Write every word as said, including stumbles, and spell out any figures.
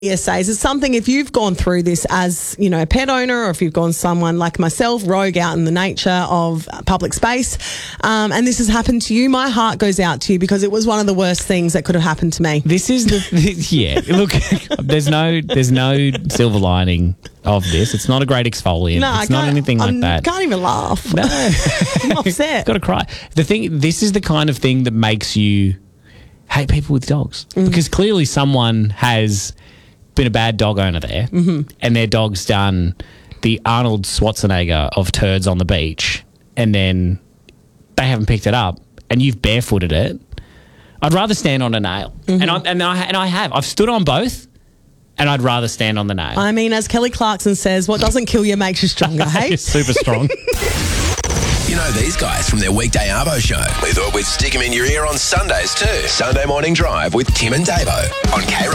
says it's something, if you've gone through this as, you know, a pet owner, or if you've gone someone like myself, rogue out in the nature of public space, um, and this has happened to you, my heart goes out to you, because it was one of the worst things that could have happened to me. This is the, yeah, look, there's no there's no silver lining of this. It's not a great exfoliant. No, it's not anything like I that. can't even laugh. No. I'm upset. Got to cry. The thing, this is the kind of thing that makes you hate people with dogs, mm. because clearly someone has been a bad dog owner there, mm-hmm. and their dog's done the Arnold Schwarzenegger of turds on the beach, and then they haven't picked it up, and you've barefooted it. I'd rather stand on a nail, mm-hmm. and I and I and I have. I've stood on both, and I'd rather stand on the nail. I mean, as Kelly Clarkson says, what doesn't kill you makes you stronger. Hey, super strong. You know these guys from their weekday Arvo show. We thought we'd stick them in your ear on Sundays too. Sunday Morning Drive with Tim and Davo on K.